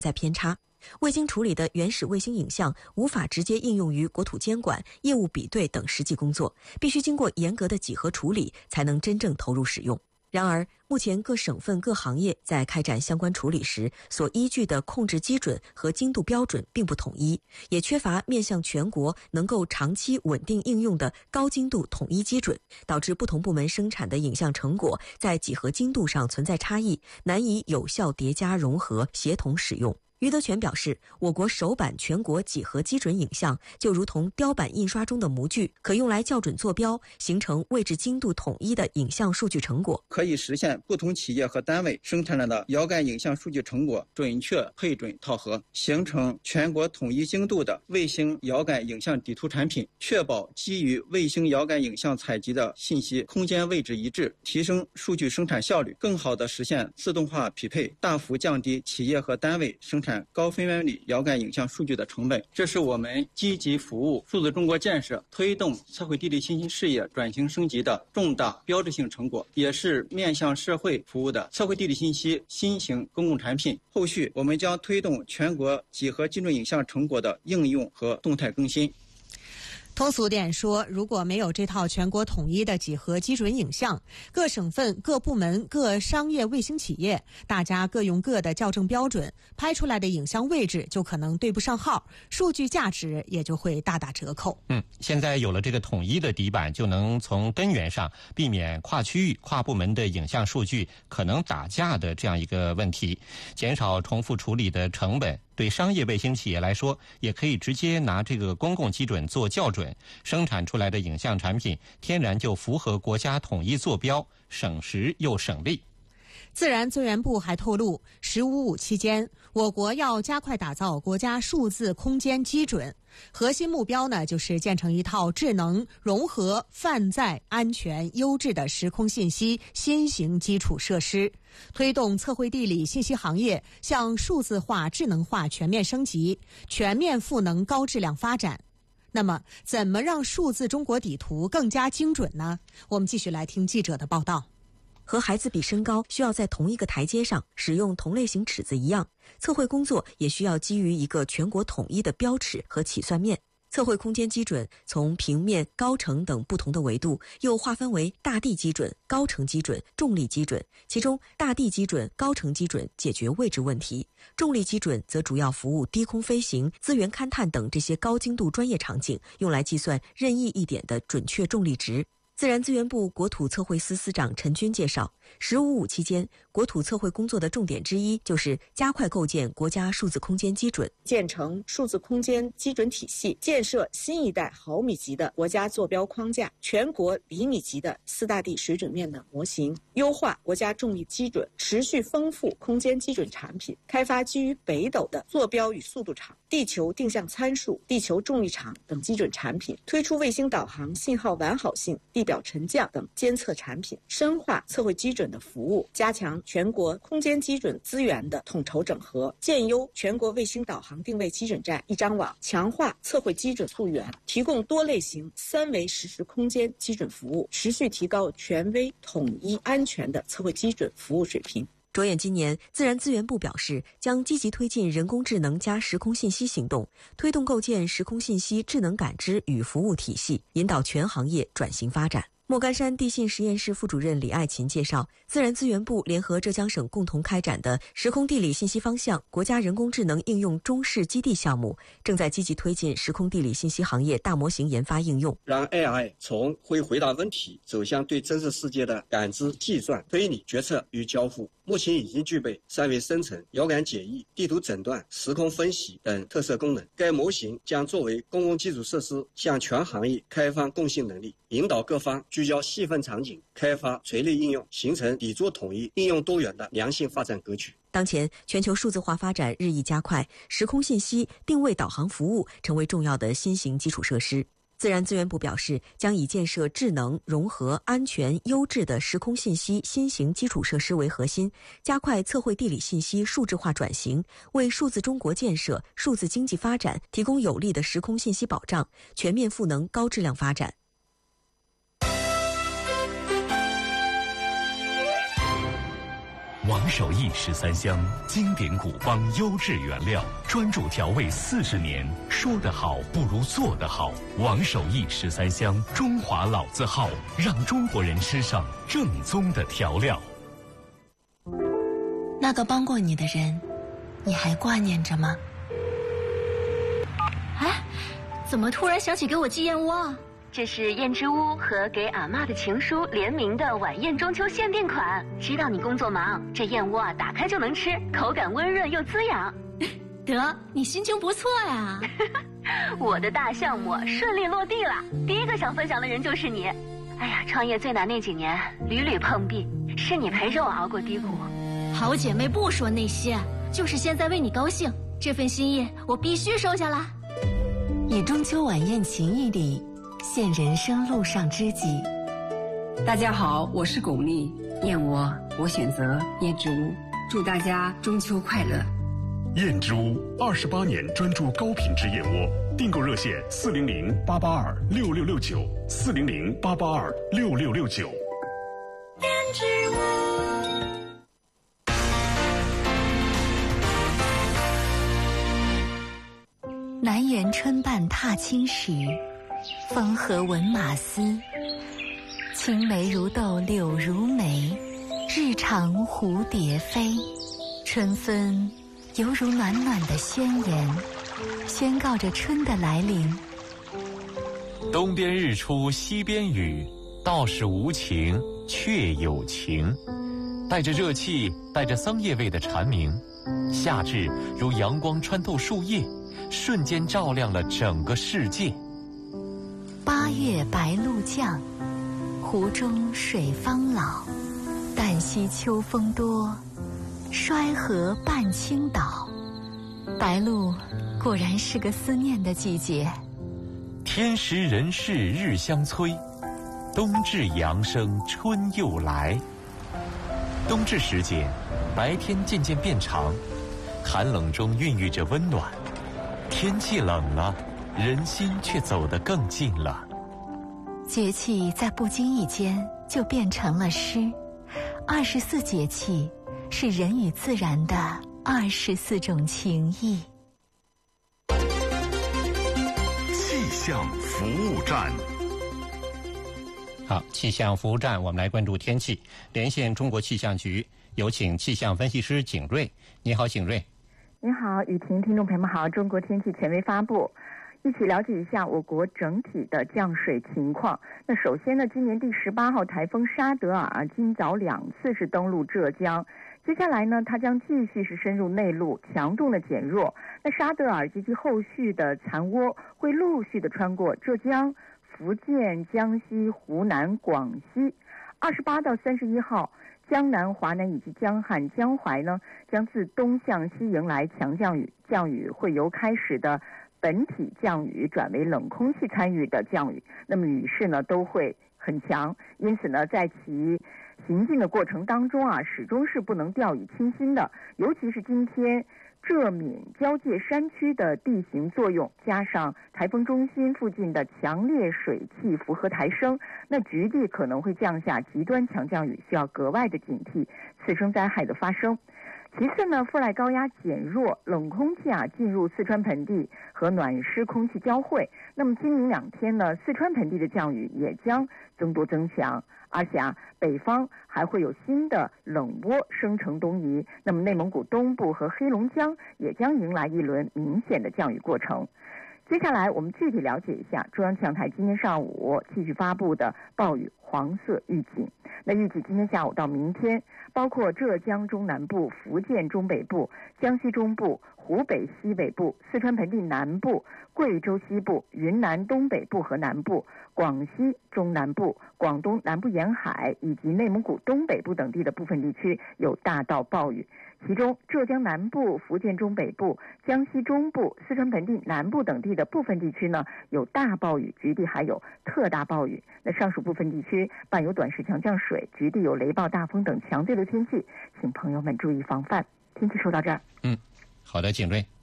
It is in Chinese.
在偏差。未经处理的原始卫星影像无法直接应用于国土监管、业务比对等实际工作，必须经过严格的几何处理才能真正投入使用。然而，目前各省份各行业在开展相关处理时所依据的控制基准和精度标准并不统一，也缺乏面向全国能够长期稳定应用的高精度统一基准，导致不同部门生产的影像成果在几何精度上存在差异，难以有效叠加融合、协同使用。余德全表示，我国首版全国几何基准影像就如同雕版印刷中的模具，可用来校准坐标，形成位置精度统一的影像数据成果， 可以实现不同企业和单位生产的遥感影像数据成果准确配准套合，形成全国统一精度的卫星遥感影像底图产品，确保基于卫星遥感影像采集的信息空间位置一致，提升数据生产效率，更好地实现自动化匹配，大幅降低企业和单位生产高分辨率遥感影像数据的成本。这是我们积极服务数字中国建设、推动测绘地理信息事业转型升级的重大标志性成果，也是面向社会服务的测绘地理信息新型公共产品。后续我们将推动全国几何基准影像成果的应用和动态更新。 通俗点说，如果没有这套全国统一的几何基准影像，各省份、各部门、各商业卫星企业，大家各用各的校正标准，拍出来的影像位置就可能对不上号，数据价值也就会大打折扣。 现在有了这个统一的底板，就能从根源上避免跨区域、跨部门的影像数据可能打架的这样一个问题，减少重复处理的成本。对商业卫星企业来说，也可以直接拿这个公共基准做校准，生产出来的影像产品天然就符合国家统一坐标，省时又省力。 自然资源部还透露，“15+5”期间，我国要加快打造国家数字空间基准，核心目标呢，就是建成一套智能、融合、泛在、安全、优质的时空信息新型基础设施，推动测绘地理信息行业向数字化、智能化全面升级，全面赋能高质量发展。那么，怎么让数字中国底图更加精准呢？我们继续来听记者的报道。 和孩子比身高需要在同一个台阶上使用同类型尺子一样，测绘工作也需要基于一个全国统一的标尺和起算面。测绘空间基准从平面、高程等不同的维度又划分为大地基准、高程基准、重力基准，其中大地基准、高程基准解决位置问题，重力基准则主要服务低空飞行、资源勘探等这些高精度专业场景，用来计算任意一点的准确重力值。自然资源部国土测绘司司长陈军介绍，“15+5”期间，国土测绘工作的重点之一就是加快构建国家数字空间基准， 建成数字空间基准体系，建设新一代毫米级的国家坐标框架，全国厘米级的4大地水准面的模型，优化国家重力基准，持续丰富空间基准产品，开发基于北斗的坐标与速度场、地球定向参数、地球重力场等基准产品，推出卫星导航信号完好性、地表沉降等监测产品，深化测绘基准的服务，加强全国空间基准资源的统筹整合，建优全国卫星导航定位基准站一张网，强化测绘基准溯源，提供多类型3维实时空间基准服务，持续提高权威、统一、安全的测绘基准服务水平。 着眼今年，自然资源部表示，将积极推进人工智能加时空信息行动，推动构建时空信息智能感知与服务体系，引导全行业转型发展。莫干山地信实验室副主任李爱琴介绍，自然资源部联合浙江省共同开展的时空地理信息方向国家人工智能应用中试基地项目，正在积极推进时空地理信息行业大模型研发应用， 让 AI 从会回答问题走向对真实世界的感知、计算、推理、决策与交付。目前已经具备3维生成、遥感解译、地图诊断、时空分析等特色功能。该模型将作为公共基础设施向全行业开放共性能力，引导各方聚焦细分场景，开发垂类应用，形成底座统一、应用多元的良性发展格局。 当前，全球数字化发展日益加快，时空信息、定位导航服务成为重要的新型基础设施。自然资源部表示，将以建设智能、融合、安全、优质的时空信息新型基础设施为核心，加快测绘地理信息数字化转型，为数字中国建设、数字经济发展提供有力的时空信息保障，全面赋能高质量发展。 王守义13香，经典古方优质原料，专注调味40年，说得好不如做得好。王守义13香，中华老字号，让中国人吃上正宗的调料。 那个帮过你的人，你还挂念着吗？ 哎，怎么突然想起给我寄燕窝啊？这是燕之屋和给阿嬷的情书联名的晚宴中秋限定款。知道你工作忙，这燕窝啊打开就能吃，口感温润又滋养。 得，你心情不错呀。 我的大项目顺利落地了，第一个想分享的人就是你。哎呀，创业最难那几年屡屡碰壁，是你陪着我熬过低谷。 好姐妹不说那些，就是现在为你高兴，这份心意我必须收下啦。 以中秋晚宴情谊里现人生路上知己。 大家好，我是巩俐，燕窝我选择燕之屋，祝大家中秋快乐。 燕之屋28年专注高品质燕窝，订购热线400-882-6669，400-882-6669。 燕之屋。南园春半踏青时，风和闻马嘶。青梅如豆柳如眉，日长蝴蝶飞。春分犹如暖暖的宣言，宣告着春的来临。 东边日出西边雨，道是无晴却有晴。带着热气，带着桑叶味的蝉鸣，夏至如阳光穿透树叶，瞬间照亮了整个世界。 8月白露降，湖中水方老。旦夕秋风多，衰河半倾倒。白露果然是个思念的季节。 天时人事日相催，冬至阳生春又来。冬至时节，白天渐渐变长，寒冷中孕育着温暖。天气冷了，人心却走得更近了。 节气在不经意间就变成了诗。24节气是人与自然的24种情谊。 气象服务站。 好，气象服务站，我们来关注天气。连线中国气象局，有请气象分析师景瑞。你好，景瑞。 你好，雨婷，听众朋友们好，中国天气权威发布，一起了解一下我国整体的降水情况。那首先呢，今年第18号台风沙德尔今早2次是登陆浙江，接下来呢，它将继续是深入内陆，强度呢减弱。那沙德尔及其后续的残涡会陆续的穿过浙江、福建、江西、湖南、广西。28到31号。江南、华南以及江汉、江淮呢，将自东向西迎来强降雨，降雨会由开始的本体降雨转为冷空气参与的降雨，那么雨势呢都会很强，因此呢，在其行进的过程当中始终是不能掉以轻心的，尤其是今天。浙闽交界山区的地形作用，加上台风中心附近的强烈水汽符合台升，那局地可能会降下极端强降雨，需要格外的警惕次生灾害的发生。其次呢，副赖高压减弱，冷空气进入四川盆地和暖湿空气交汇，那么今明2天呢，四川盆地的降雨也将增多增强。而且北方还会有新的冷涡生成东移，那么内蒙古东部和黑龙江也将迎来一轮明显的降雨过程。接下来我们具体了解一下中央气象台今天上午继续发布的暴雨黄色预警。那预计今天下午到明天，包括浙江中南部、福建中北部、江西中部、湖北西北部、四川盆地南部、贵州西部、云南东北部和南部、广西中南部、广东南部沿海以及内蒙古东北部等地的部分地区有大到暴雨。其中浙江南部、福建中北部、江西中部、四川盆地南部等地的部分地区呢有大暴雨，局地还有特大暴雨。那上述部分地区伴有短时强降水，局地有雷暴、大风等强对流天气，请朋友们注意防范。天气说到这儿。 好的，景瑞。